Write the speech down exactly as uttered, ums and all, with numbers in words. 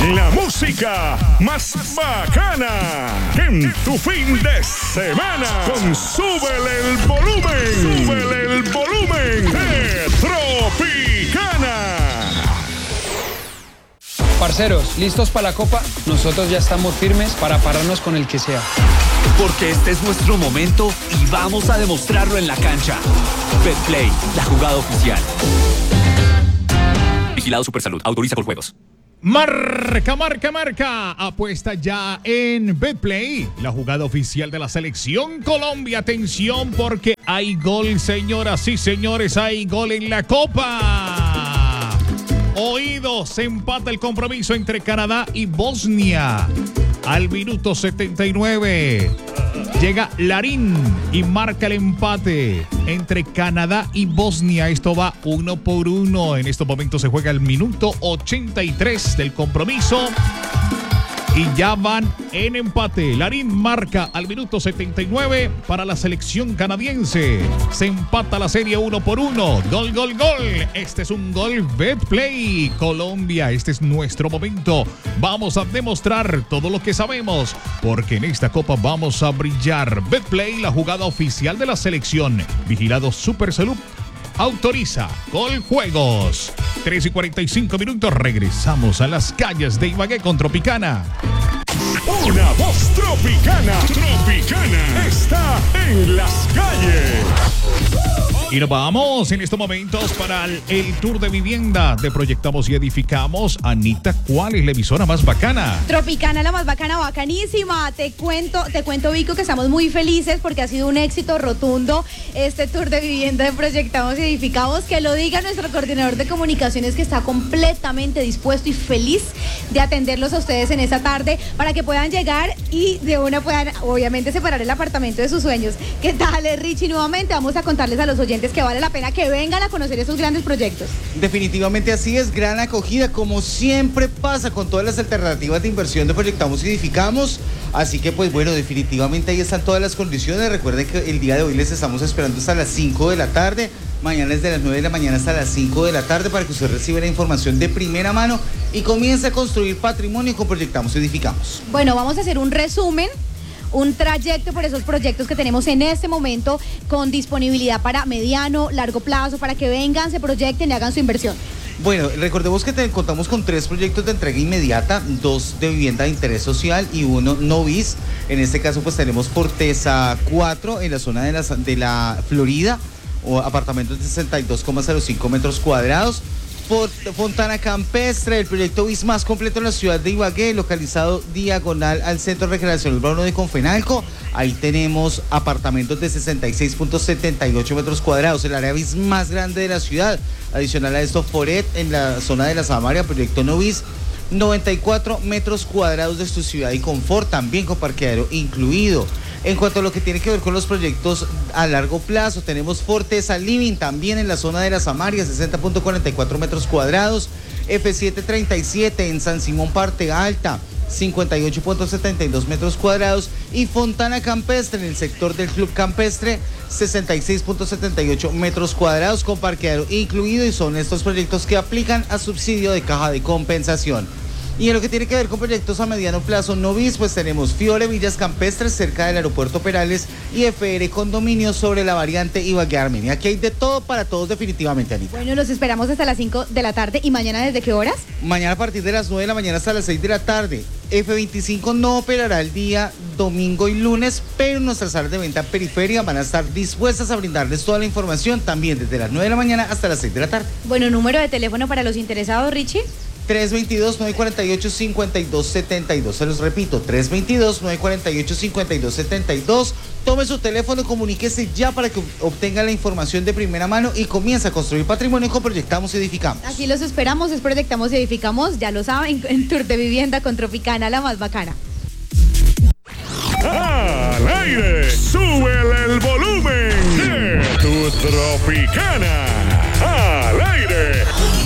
La música más bacana en tu fin de semana. Con Súbele el volumen. Súbele el volumen de Tropicana. Parceros, ¿listos para la copa? Nosotros ya estamos firmes para pararnos con el que sea. Porque este es nuestro momento y vamos a demostrarlo en la cancha. Betplay, la jugada oficial. Vigilado Supersalud, autoriza con juegos. Marca, marca, marca. Apuesta ya en Betplay, la jugada oficial de la Selección Colombia. Atención porque hay gol, señoras y señores, hay gol en la Copa. Oídos, se empata el compromiso entre Canadá y Bosnia. Al minuto setenta y nueve llega Larín y marca el empate entre Canadá y Bosnia. Esto va uno por uno. En estos momentos se juega el minuto ochenta y tres del compromiso. Y ya van en empate. Larín marca al minuto setenta y nueve para la selección canadiense. Se empata la serie uno por uno. Gol, gol, gol. Este es un gol Betplay. Colombia, este es nuestro momento. Vamos a demostrar todo lo que sabemos, porque en esta copa vamos a brillar. Betplay, la jugada oficial de la selección. Vigilado Supersalud. Autoriza Coljuegos. tres y cuarenta y cinco minutos. Regresamos a las calles de Ibagué con Tropicana. Una voz tropicana. Tropicana está en las calles. Y nos vamos en estos momentos para el, el tour de vivienda de Proyectamos y Edificamos. Anita, ¿cuál es la emisora más bacana? Tropicana, la más bacana, bacanísima. Te cuento, te cuento, Vico, que estamos muy felices porque ha sido un éxito rotundo este tour de vivienda de Proyectamos y Edificamos. Que lo diga nuestro coordinador de comunicaciones, que está completamente dispuesto y feliz de atenderlos a ustedes en esta tarde para que puedan llegar y de una puedan, obviamente, separar el apartamento de sus sueños. ¿Qué tal, Richie? Nuevamente vamos a contarles a los oyentes que vale la pena que vengan a conocer esos grandes proyectos. Definitivamente así es, gran acogida, como siempre pasa con todas las alternativas de inversión de Proyectamos y Edificamos. Así que pues bueno, definitivamente ahí están todas las condiciones. Recuerden que el día de hoy les estamos esperando hasta las cinco de la tarde. Mañana es de las nueve de la mañana hasta las cinco de la tarde para que usted reciba la información de primera mano y comience a construir patrimonio con Proyectamos y Edificamos. Bueno, vamos a hacer un resumen, un trayecto por esos proyectos que tenemos en este momento con disponibilidad para mediano, largo plazo, para que vengan, se proyecten y hagan su inversión. Bueno, recordemos que te, contamos con tres proyectos de entrega inmediata, dos de vivienda de interés social y uno no bis. En este caso pues tenemos Forteza cuatro en la zona de la, de la Florida, o apartamentos de sesenta y dos coma cero cinco metros cuadrados. Fontana Campestre, el proyecto bis más completo en la ciudad de Ibagué, localizado diagonal al Centro Recreacional Bruno de Confenalco. Ahí tenemos apartamentos de sesenta y seis punto setenta y ocho metros cuadrados, el área bis más grande de la ciudad. Adicional a esto, Foret en la zona de la Samaria, proyecto no bis, noventa y cuatro metros cuadrados de exclusividad y confort, también con parqueadero incluido. En cuanto a lo que tiene que ver con los proyectos a largo plazo, tenemos Forteza Living también en la zona de la Samaria, sesenta punto cuarenta y cuatro metros cuadrados, F setecientos treinta y siete en San Simón Parte Alta, cincuenta y ocho punto setenta y dos metros cuadrados, y Fontana Campestre en el sector del Club Campestre, sesenta y seis punto setenta y ocho metros cuadrados con parqueadero incluido, y son estos proyectos que aplican a subsidio de caja de compensación. Y en lo que tiene que ver con proyectos a mediano plazo no bis, pues tenemos Fiore Villas Campestres cerca del aeropuerto Perales y F R Condominios sobre la variante Ibagué Armenia. Aquí hay de todo para todos definitivamente, Anita. Bueno, los esperamos hasta las cinco de la tarde. ¿Y mañana desde qué horas? Mañana a partir de las nueve de la mañana hasta las seis de la tarde. F veinticinco no operará el día domingo y lunes, pero nuestras salas de venta periferia van a estar dispuestas a brindarles toda la información también desde las nueve de la mañana hasta las seis de la tarde. Bueno, número de teléfono para los interesados, Richie. tres veintidós, nueve cuarenta y ocho, cincuenta y dos setenta y dos. Se los repito, tres veintidós, nueve cuarenta y ocho, cincuenta y dos setenta y dos. Tome su teléfono, comuníquese ya para que obtenga la información de primera mano y comience a construir patrimonio con Proyectamos y Edificamos. Aquí los esperamos, es Proyectamos y Edificamos, ya lo saben, en Tour de Vivienda con Tropicana, la más bacana. Al aire, súbele el volumen de tu Tropicana. Al aire.